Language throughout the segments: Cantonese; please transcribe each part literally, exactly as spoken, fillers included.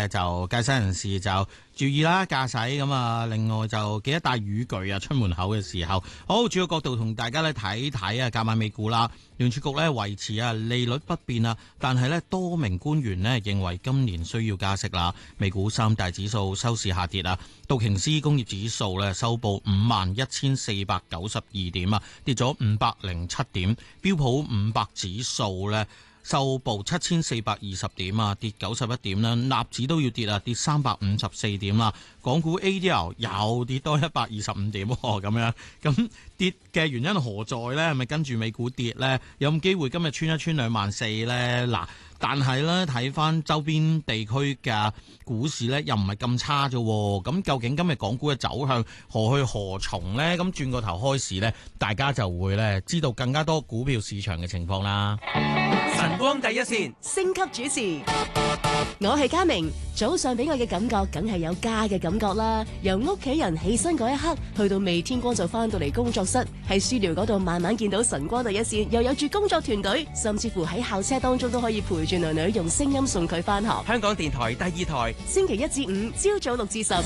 咧就駕駛人士就注意啦，駕駛咁啊。另外就記得帶雨具啊，出門口嘅時候。好，主要角度同大家咧睇睇啊，夾晚美股啦，聯儲局咧維持啊利率不變啊，但係咧多名官員咧認為今年需要加息啦。美股三大指數收市下跌啊，道瓊斯工業指數咧收報五萬一千四百九十二點啊，跌咗五百零七點。標普五百指數咧收報七千四百二十點啊，跌九十一點啦。納指都要跌啊，跌三百五十四點啦。港股 A D R 又跌多一百二十五點喎，咁樣咁跌嘅原因何在呢？係咪跟住美股跌呢？有冇機會今日穿一穿兩萬四呢？嗱，但係咧睇翻周邊地區嘅股市咧，又唔係咁差啫。咁究竟今日港股嘅走向何去何從呢？咁轉個頭開市呢，大家就會咧知道更加多股票市場嘅情況啦。 晨光第一線， 星級主持，我係嘉明。早上俾我嘅感覺，梗係有家嘅感覺啦。由屋企人起身嗰一刻，去到未天光就翻到嚟工作室，喺書寮嗰度慢慢見到晨光第一線，又有住工作團隊，甚至乎喺校車當中都可以陪住女女用聲音送佢翻學。 香港電台第二台， 星期一至五朝早六至十。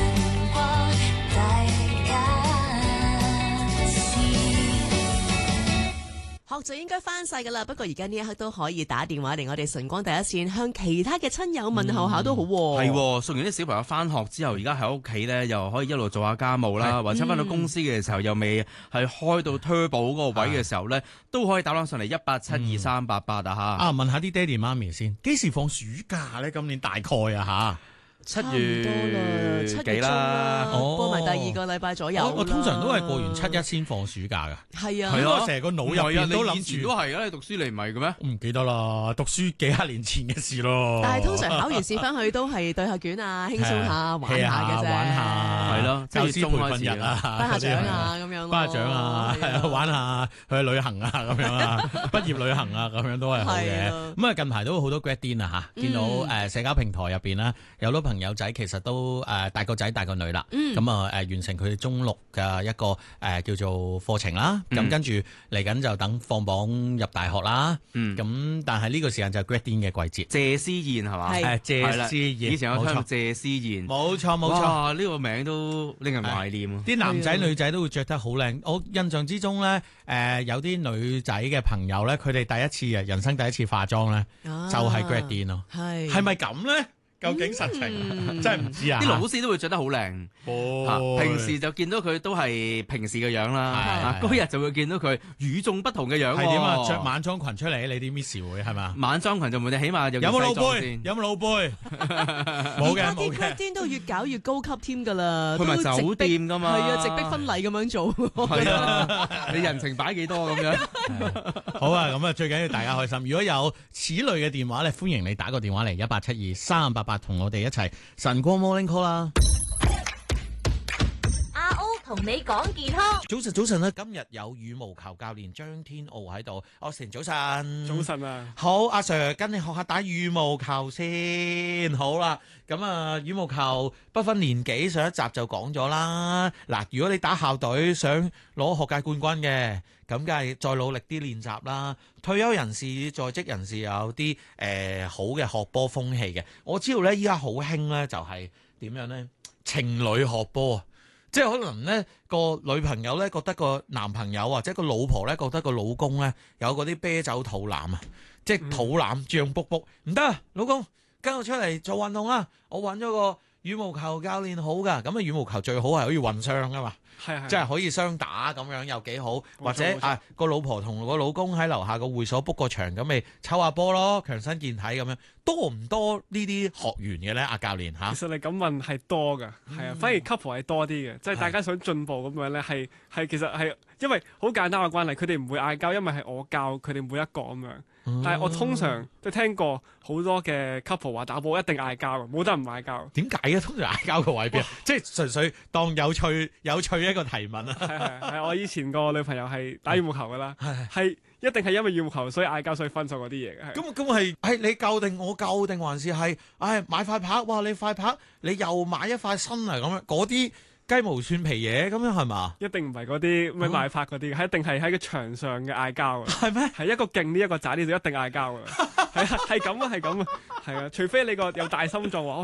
學就應該翻晒噶啦，不過而家呢一刻都可以打電話嚟我哋晨光第一線，向其他嘅親友問候下都好。 係、嗯，送完啲小朋友翻學之後，而家喺屋企咧，又可以一路做下家務啦，或者翻到公司嘅時候，嗯、又未係開到 turbo 嗰個位嘅時候咧，都可以打返上嚟一八七二三八八啊吓。 啊，問下啲爹哋媽咪先，幾時放暑假咧？今年大概啊吓。 七月幾啦， 播埋第二個禮拜左右。 我通常都係過完七一先放暑假噶。 係啊， 係咯，成個腦入邊都諗住。 都係啊，你讀書你唔係嘅咩？ 我唔記得啦，讀書幾廿年前嘅事咯。 但係通常考完試翻去都係對下卷啊，輕鬆下玩下嘅啫。 玩下係咯， 教師培訓日啊， 頒下獎啊咁樣。 頒下獎啊，玩下去旅行啊咁樣啊，畢業旅行啊咁樣都係好嘅。咁啊近排都好多 grad din 啊嚇，見到誒社交平台入邊啦，有好多朋友仔其實都誒大個仔大個女啦，咁啊誒完成佢哋中六嘅一個誒叫做課程啦，咁跟住嚟緊就等放榜入大學啦，咁但係呢個時間就係 grad din 嘅季節， 謝思燕係嘛？ 係謝思燕， 以前有聽謝思燕， 冇錯冇錯， 呢個名都令人懷念。 啲男仔女仔都會着得好靚，我印象之中咧誒有啲女仔嘅朋友咧，佢哋第一次啊人生第一次化妝咧，就係 grad din 咯，係係咪咁咧？究竟實情、嗯、真係唔知啊！ 啲老師都會着得好靚，哦、平時就見到佢都係平時嘅樣啦。嗰日就會見到佢與眾不同嘅樣。 係點啊？着晚裝裙出嚟，你啲 miss 會係嘛？ 晚裝裙就冇，你起碼有有冇露背？有冇露背？冇嘅冇嘅。 啲都越搞越高級添㗎啦。 佢咪酒店㗎嘛？ 係啊，直逼婚禮咁樣做。 係啊，你人情擺幾多咁樣？ 好啊，咁啊最緊要大家開心。如果有此類嘅電話咧，歡迎你打個電話嚟一八七二三八八，同我哋一齊晨光 morning call 啦。 阿 O 同你講健康。 早晨早晨啦，今日有羽毛球教練張天傲喺度。Austin早晨。 早晨啊。 好，阿 Sir 跟你學下打羽毛球先。好啦，咁啊羽毛球不分年紀，上一集就講咗啦。嗱，如果你打校隊想攞學界冠軍嘅，咁梗係再努力啲練習啦。退休人士、在職人士有啲誒、呃、好嘅學波風氣嘅。我知道咧，依家好興咧，就係點樣咧？情侶學波啊，即係可能咧個女朋友咧覺得個男朋友或者個老婆咧覺得個老公咧有嗰啲啤酒肚腩啊，即係肚腩脹卜卜，唔得啊，老公跟我出嚟做運動啊！我揾咗個羽毛球教練好噶，咁啊羽毛球最好係可以混雙噶嘛。係係，即係可以雙打咁樣又幾好，或者啊個老婆同個老公喺樓下個會所 book 個場，咁咪抽下波咯，強身健體咁樣。多唔多呢啲學員嘅咧？阿教練嚇， 其實你咁問係多㗎，係、嗯、啊，反而 couple 係多啲嘅，即係大家想進步咁樣咧，係係其實係因為好簡單嘅關係，佢哋唔會嗌交，因為係我教佢哋每一個咁樣。嗯、但係我通常都聽過好多嘅 couple 話打波一定嗌交嘅，冇得唔嗌交。點解嘅？通常嗌交個位邊？即係純粹當有趣有趣一個提問啊！係係係，我以前個女朋友係打羽毛球㗎啦，係係一定係因為羽毛球所以嗌交，所以分手嗰啲嘢嘅。咁咁係係你救定我救定還是係唉買塊拍？哇！你塊拍你又買一塊新啊咁樣嗰啲。雞毛蒜皮嘢咁樣係嘛？一定唔係嗰啲咩賣拍嗰啲，係、哦、一定係喺個場上嘅嗌交啊！係咩？係一個勁啲一個渣啲就一定嗌交啊！係啊，係咁啊，係咁啊，係啊！除非你個有大心臟話，